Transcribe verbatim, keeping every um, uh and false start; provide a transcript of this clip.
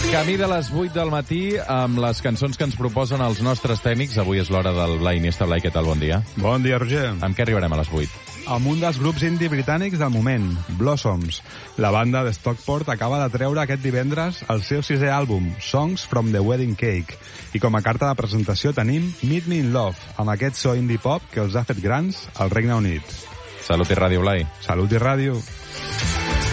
Camí de les vuit del matí amb les cançons que ens proposen els nostres tècnics. Avui és l'hora del Blai Iniesta. Blai, què tal? Bon dia. Bon dia, Roger. Amb què arribarem a les vuit? Amb un dels grups indie britànics del moment, Blossoms. La banda de Stockport acaba de treure aquest divendres el seu sisè àlbum, Songs from the Wedding Cake. I com a carta de presentació tenim Meet Me in Love, amb aquest so indie pop que els ha fet grans al Regne Unit. Salut i ràdio, Blai. Salut i ràdio.